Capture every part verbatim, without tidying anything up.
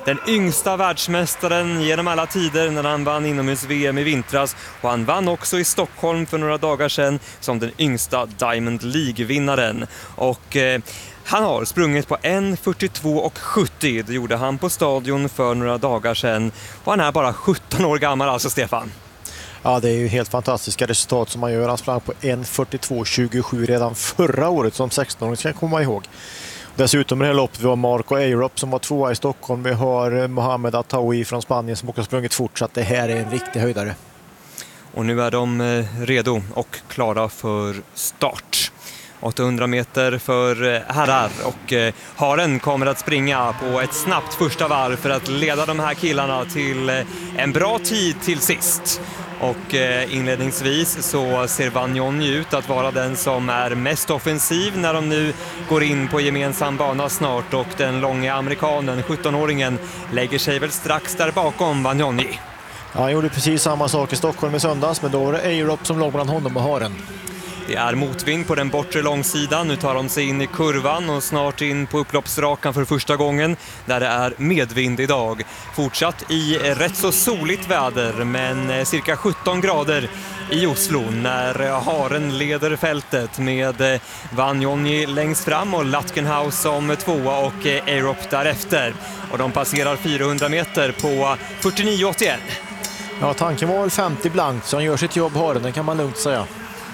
den yngsta världsmästaren genom alla tider när han vann inomhus-V M i vintras, och han vann också i Stockholm för några dagar sedan som den yngsta Diamond League-vinnaren. Och eh, han har sprungit på en fyrtiotvå sjuttio, det gjorde han på stadion för några dagar sedan, och han är bara sjutton år gammal alltså, Stefan. Ja, det är ju helt fantastiska resultat som man gör. Han sprang på en fyrtiotvå tjugosju redan förra året som sexton-åring, ska jag komma ihåg. Dessutom i det här loppet vi har Marco Arup som var tvåa i Stockholm. Vi har Mohamed Attaoui från Spanien som också har sprungit fortsatt. Det här är en riktig höjdare. Och nu är de redo och klara för start. åttahundra meter för herrar, och Haren kommer att springa på ett snabbt första varv för att leda de här killarna till en bra tid till sist. Och inledningsvis så ser Vanjoni ut att vara den som är mest offensiv när de nu går in på gemensam bana snart, och den långa amerikanen, sjutton-åringen, lägger sig väl strax där bakom Vanjoni. Ja, han gjorde precis samma sak i Stockholm i söndags, men då var det Arup som låg bland honom och Haren. Det är motvind på den bortre långsidan. Nu tar de sig in i kurvan och snart in på upploppsrakan för första gången där det är medvind idag. Fortsatt i rätt så soligt väder, men cirka sjutton grader i Oslo när Haren leder fältet med Vanjoni längst fram och Latkenhaus som tvåa och Arup därefter. Och de passerar fyrahundra meter på fyrtionio åttioett. Ja, tanken var väl femtio blankt, så han gör sitt jobb, Haren, det kan man lugnt säga.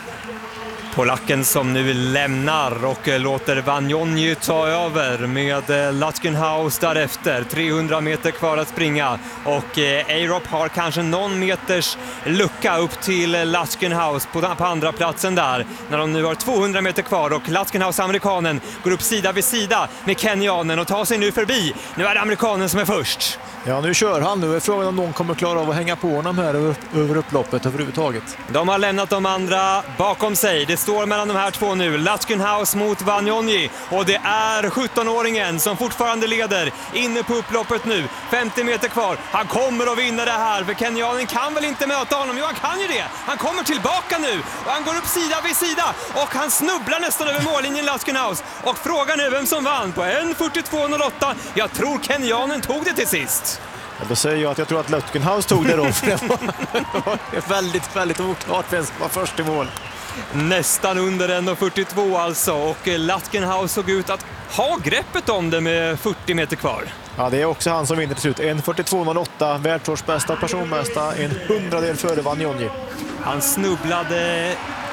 Polacken som nu lämnar och låter Vanjoni ta över med Latkenhaus därefter. trehundra meter kvar att springa, och Arup har kanske någon meters lucka upp till Latkenhaus på, på andra platsen där när de nu har tvåhundra meter kvar, och Latkenhaus, amerikanen, går upp sida vid sida med kenyanen och tar sig nu förbi. Nu är det amerikanen som är först. Ja, nu kör han. Nu är frågan om någon kommer klara av att hänga på honom här över, över upploppet överhuvudtaget. De har lämnat de andra bakom sig. Det står mellan de här två nu. Latkenhaus mot Vanjoni, och det är sjutton-åringen som fortfarande leder inne på upploppet nu. femtio meter kvar. Han kommer att vinna det här, för kenyanen kan väl inte möta honom. Jo, han kan ju det. Han kommer tillbaka nu och han går upp sida vid sida, och han snubblar nästan över mållinjen, Latkenhaus. Och frågan är vem som vann på en fyrtiotvå noll åtta. Jag tror kenyanen tog det till sist. Ja, då säger jag att jag tror att Latkenhaus tog det då, för det var, det var väldigt, väldigt oklart vem som var först i mål. Nästan under en fyrtiotvå alltså, och Latkenhaus såg ut att ha greppet om det med fyrtio meter kvar. Ja, det är också han som vinner till slut. en fyrtiotvå noll åtta, världsårsbästa, personbästa, en hundradel före Vanjoni. Han snubblade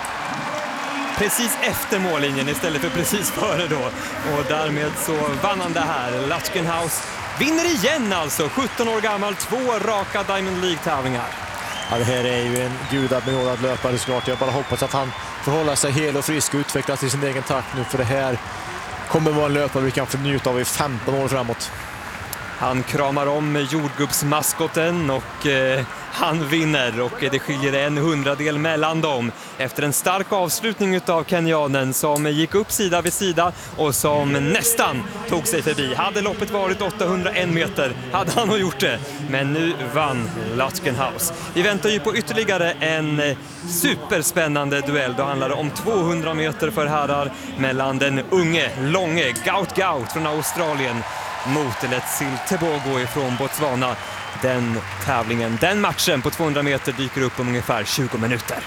precis efter mållinjen istället för precis före då, och därmed så vann han det här. Latkenhaus vinner igen alltså, sjutton år gammal, två raka Diamond League-tävlingar. Ja, det här är ju en gudabenådad löpare såklart. Jag bara hoppas att han får hålla sig hel och frisk och utvecklas i sin egen takt nu, för det här kommer vara en löpare vi kan få njuta av i femton år framåt. Han kramar om jordgubbsmaskoten och eh, han vinner, och det skiljer en hundradel mellan dem efter en stark avslutning av kenyanen som gick upp sida vid sida och som nästan tog sig förbi. Hade loppet varit åttahundraen meter hade han nog gjort det, men nu vann Latkenhaus. Vi väntar ju på ytterligare en superspännande duell. Då handlar det om tvåhundra meter för herrar mellan den unge, långe Gout Gout från Australien mot Letsil Tebogo ifrån Botswana. Den tävlingen, den matchen på tvåhundra meter dyker upp om ungefär tjugo minuter.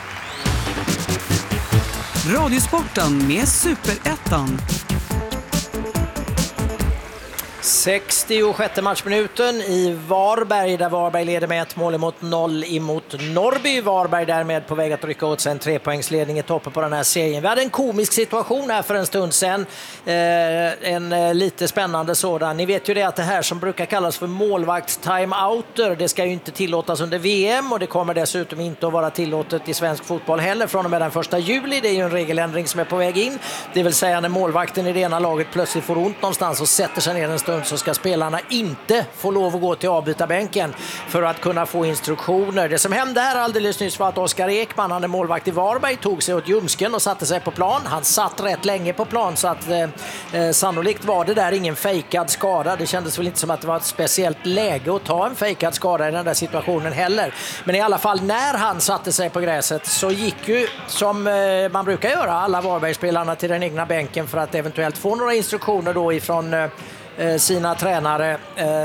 Radiosporten med Superettan. sextiosjätte matchminuten i Varberg, där Varberg leder med ett mål emot noll emot Norrby. Varberg därmed på väg att rycka åt sig en trepoängsledning i toppen på den här serien. Vi hade en komisk situation här för en stund sedan. Eh, en eh, lite spännande sådan. Ni vet ju det att det här som brukar kallas för målvakts-timeouter, det ska ju inte tillåtas under V M, och det kommer dessutom inte att vara tillåtet i svensk fotboll heller från och med den första juli. Det är ju en regeländring som är på väg in. Det vill säga när målvakten i det ena laget plötsligt får ont någonstans och sätter sig ner en stund, så ska spelarna inte få lov att gå till avbytarbänken för att kunna få instruktioner. Det som hände här alldeles nyss var att Oskar Ekman, han är målvakt i Varberg, tog sig åt ljumsken och satte sig på plan. Han satt rätt länge på plan, så att eh, sannolikt var det där ingen fejkad skada. Det kändes väl inte som att det var ett speciellt läge att ta en fejkad skada i den där situationen heller. Men i alla fall, när han satte sig på gräset så gick ju, som eh, man brukar göra, alla Varbergsspelarna till den egna bänken för att eventuellt få några instruktioner då ifrån eh, sina tränare.